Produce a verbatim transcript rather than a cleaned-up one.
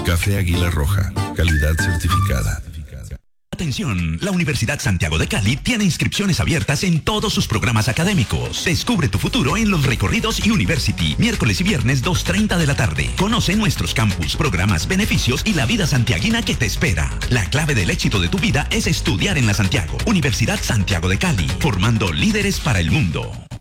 Café Águila Roja, calidad certificada. Atención, la Universidad Santiago de Cali tiene inscripciones abiertas en todos sus programas académicos. Descubre tu futuro en los recorridos University, miércoles y viernes dos treinta de la tarde. Conoce nuestros campus, programas, beneficios y la vida santiaguina que te espera. La clave del éxito de tu vida es estudiar en la Santiago. Universidad Santiago de Cali, formando líderes para el mundo.